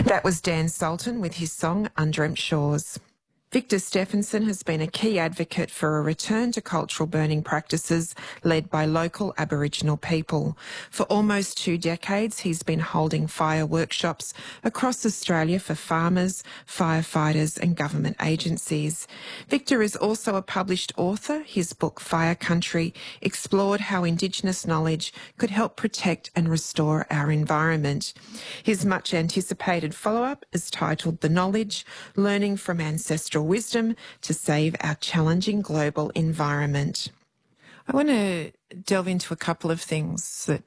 That was Dan Sultan with his song Undreamt Shores. Victor Stephenson has been a key advocate for a return to cultural burning practices led by local Aboriginal people. For almost 2 decades, he's been holding fire workshops across Australia for farmers, firefighters and government agencies. Victor is also a published author. His book Fire Country explored how Indigenous knowledge could help protect and restore our environment. His much anticipated follow-up is titled The Knowledge, Learning from Ancestral Wisdom to Save Our Challenging Global Environment. I want to delve into a couple of things that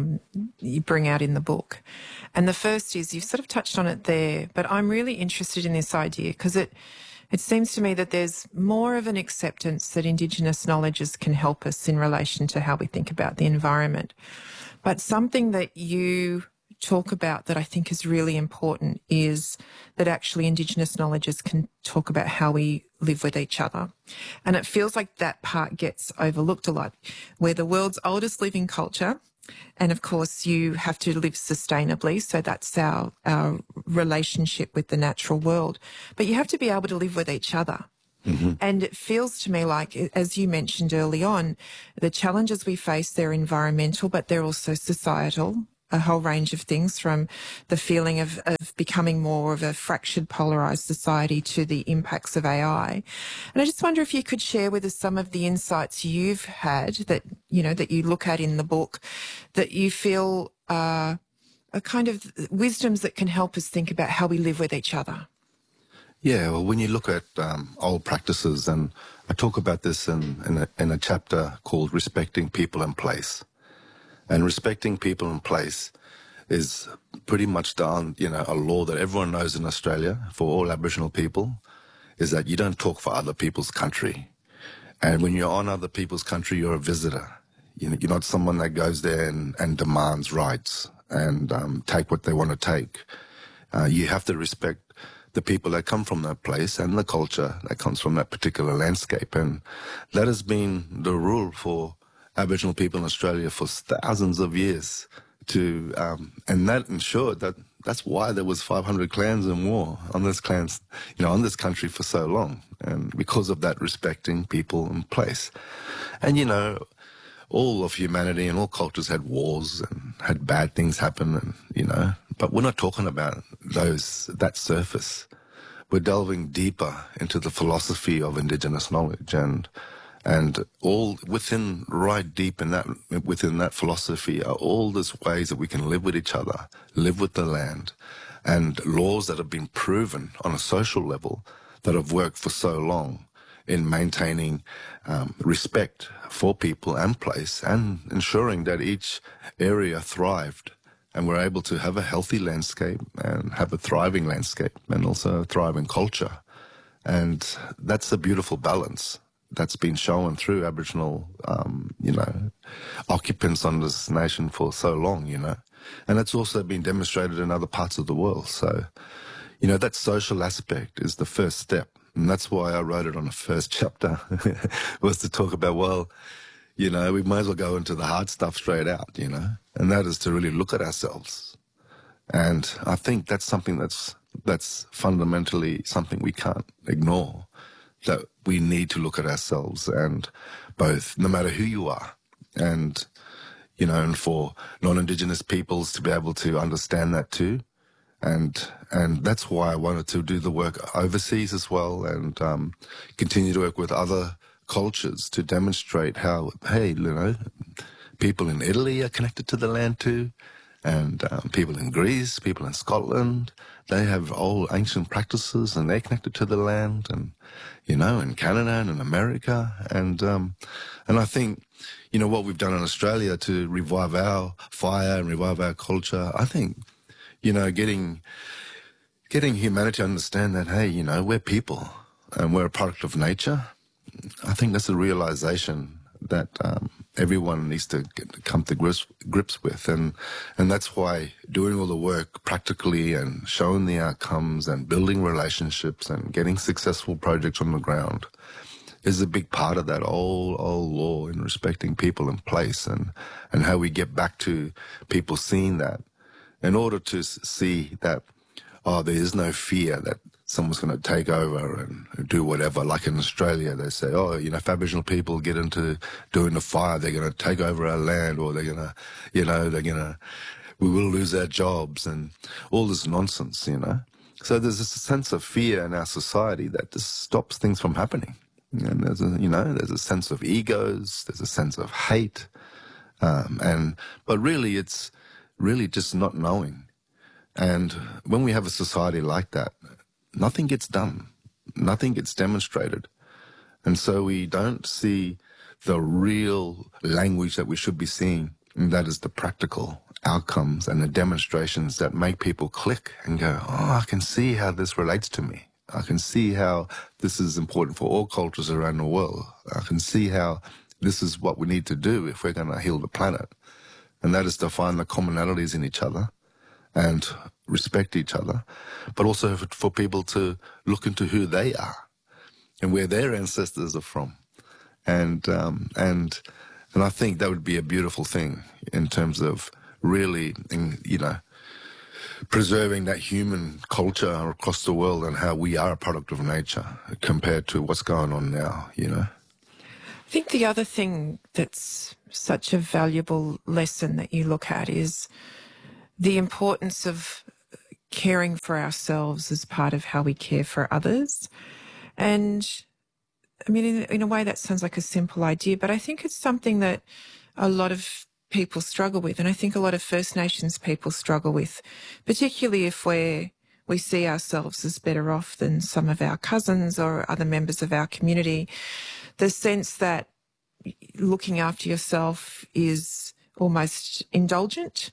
you bring out in the book. And the first is, you've sort of touched on it there, but I'm really interested in this idea because it seems to me that there's more of an acceptance that Indigenous knowledges can help us in relation to how we think about the environment. But something that you talk about that I think is really important is that actually Indigenous knowledges can talk about how we live with each other. And it feels like that part gets overlooked a lot. We're the world's oldest living culture. And of course, you have to live sustainably. So that's our relationship with the natural world. But you have to be able to live with each other. Mm-hmm. And it feels to me like, as you mentioned early on, the challenges we face, they're environmental, but they're also societal. A whole range of things, from the feeling of becoming more of a fractured, polarised society to the impacts of AI. And I just wonder if you could share with us some of the insights you've had that you look at in the book that you feel are kind of wisdoms that can help us think about how we live with each other. Yeah, well, when you look at old practices, and I talk about this in a chapter called Respecting People and Place. And respecting people and place is pretty much down, a law that everyone knows in Australia for all Aboriginal people, is that you don't talk for other people's country. And when you're on other people's country, you're a visitor. You're not someone that goes there and demands rights and take what they want to take. You have to respect the people that come from that place and the culture that comes from that particular landscape. And that has been the rule for Aboriginal people in Australia for thousands of years, and that ensured that's why there was 500 clans in war on this country for so long, and because of that respecting people and place. And all of humanity and all cultures had wars and had bad things happen, and but we're not talking about that surface. We're delving deeper into the philosophy of Indigenous knowledge, and all within that philosophy are all these ways that we can live with each other, live with the land, and laws that have been proven on a social level that have worked for so long in maintaining respect for people and place, and ensuring that each area thrived and we're able to have a healthy landscape and have a thriving landscape and also a thriving culture. And that's a beautiful balance that's been shown through Aboriginal, occupants on this nation for so long, and it's also been demonstrated in other parts of the world. So, that social aspect is the first step. And that's why I wrote it on the first chapter, was to talk about, we might as well go into the hard stuff straight out, and that is to really look at ourselves. And I think that's something that's fundamentally something we can't ignore, that we need to look at ourselves, and both, no matter who you are, and, and for non-Indigenous peoples to be able to understand that too. And that's why I wanted to do the work overseas as well, and continue to work with other cultures to demonstrate how, hey, people in Italy are connected to the land too, and people in Greece, people in Scotland, they have old ancient practices and they're connected to the land, and, in Canada and in America. And I think, what we've done in Australia to revive our fire and revive our culture, I think, getting humanity to understand that, hey, we're people and we're a product of nature. I think that's a realization that everyone needs to come to grips with, and that's why doing all the work practically and showing the outcomes and building relationships and getting successful projects on the ground is a big part of that old law in respecting people and place, and how we get back to people seeing that, in order to see that oh, there is no fear that someone's going to take over and do whatever. Like in Australia, they say, oh, you know, if Aboriginal people get into doing the fire, they're going to take over our land, or they're going to, you know, we will lose our jobs, and all this nonsense, you know. So there's this sense of fear in our society that just stops things from happening. And there's there's a sense of egos, there's a sense of hate, but really it's really just not knowing. And when we have a society like that, nothing gets done, nothing gets demonstrated. And so we don't see the real language that we should be seeing, and that is the practical outcomes and the demonstrations that make people click and go, oh, I can see how this relates to me. I can see how this is important for all cultures around the world. I can see how this is what we need to do if we're going to heal the planet. And that is to find the commonalities in each other and respect each other, but also for people to look into who they are and where their ancestors are from. And I think that would be a beautiful thing in terms of really, you know, preserving that human culture across the world and how we are a product of nature compared to what's going on now, you know. I think the other thing that's such a valuable lesson that you look at is the importance of caring for ourselves as part of how we care for others. And I mean, in a way that sounds like a simple idea, but I think it's something that a lot of people struggle with. And I think a lot of First Nations people struggle with, particularly if we see ourselves as better off than some of our cousins or other members of our community. The sense that looking after yourself is almost indulgent,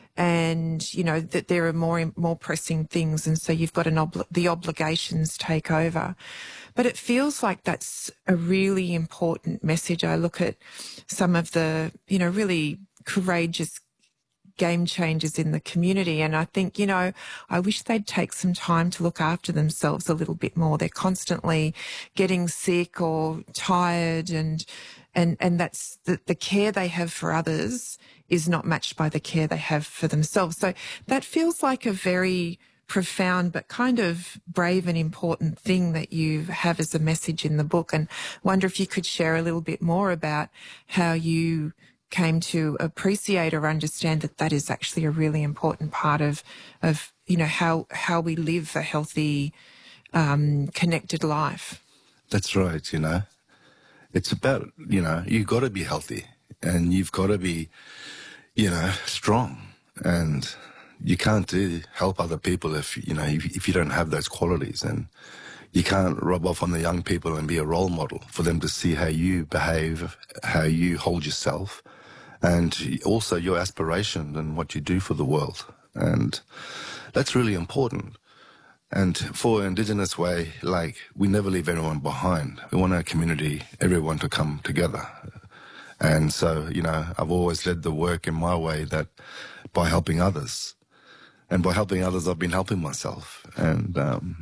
and you know that there are more pressing things, and so you've got the obligations take over. But it feels like that's a really important message. I look at some of the, you know, really courageous game changers in the community, and I think, you know, I wish they'd take some time to look after themselves a little bit more. They're constantly getting sick or tired, and that's the care they have for others is not matched by the care they have for themselves. So that feels like a very profound but kind of brave and important thing that you have as a message in the book. And wonder if you could share a little bit more about how you came to appreciate or understand that that is actually a really important part of you know, how we live a healthy, connected life. That's right, you know. It's about, you know, you've got to be healthy and you've got to be, you know, strong, and you can't help other people if you don't have those qualities, and you can't rub off on the young people and be a role model for them to see how you behave, how you hold yourself, and also your aspiration and what you do for the world. And that's really important. And for Indigenous Way, like, we never leave anyone behind. We want our community, everyone to come together. And so, you know, I've always led the work in my way that by helping others. And by helping others, I've been helping myself. And,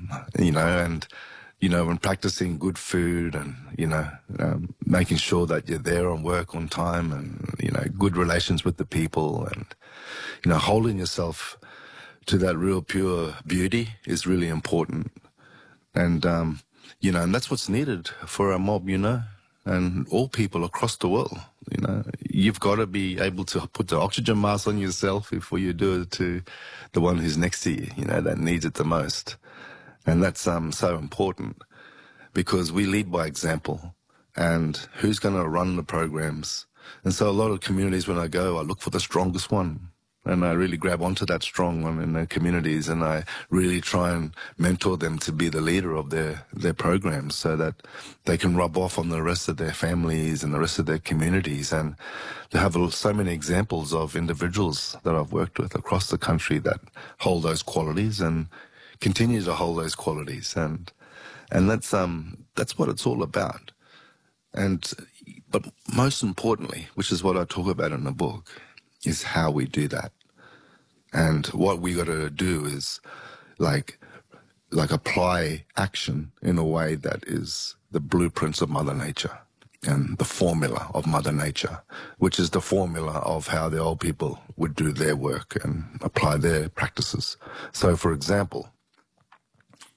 when practicing good food and, making sure that you're there on work on time and, good relations with the people and, holding yourself to that real pure beauty is really important. And, and that's what's needed for our mob, and all people across the world. You've got to be able to put the oxygen mask on yourself before you do it to the one who's next to you, that needs it the most. And that's so important because we lead by example. And who's going to run the programs? And so a lot of communities, when I go, I look for the strongest one. And I really grab onto that strong one in their communities, and I really try and mentor them to be the leader of their programs so that they can rub off on the rest of their families and the rest of their communities. And to have so many examples of individuals that I've worked with across the country that hold those qualities and continue to hold those qualities. And that's what it's all about. But most importantly, which is what I talk about in the book, is how we do that. And what we got to do is like apply action in a way that is the blueprints of Mother Nature and the formula of Mother Nature, which is the formula of how the old people would do their work and apply their practices. So, for example,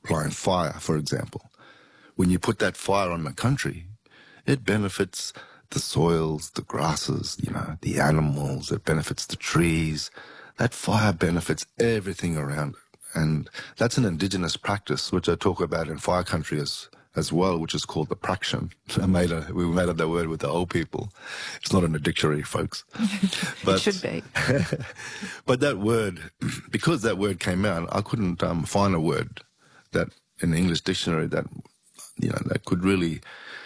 applying fire, for example. When you put that fire on the country, it benefits the soils, the grasses, the animals, it benefits the trees. That fire benefits everything around it. And that's an indigenous practice, which I talk about in Fire Country as well, which is called the praction. We made up that word with the old people. It's not in the dictionary, folks. But, it should be. But that word, because that word came out, I couldn't find a word that in the English dictionary that, that could really,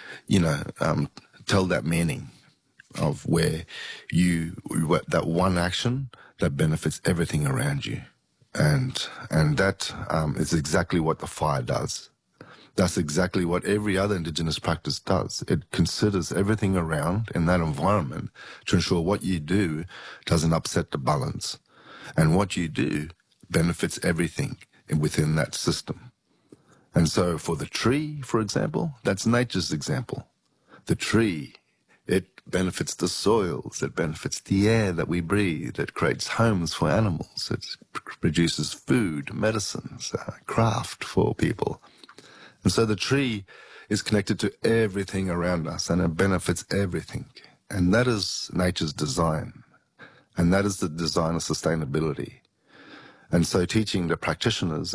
tell that meaning of where that one action that benefits everything around you. And that is exactly what the fire does. That's exactly what every other indigenous practice does. It considers everything around in that environment to ensure what you do doesn't upset the balance. And what you do benefits everything within that system. And so for the tree, for example, that's nature's example. The tree, it benefits the soils, it benefits the air that we breathe, it creates homes for animals, it produces food, medicines, craft for people. And so the tree is connected to everything around us and it benefits everything. And that is nature's design. And that is the design of sustainability. And so teaching the practitioners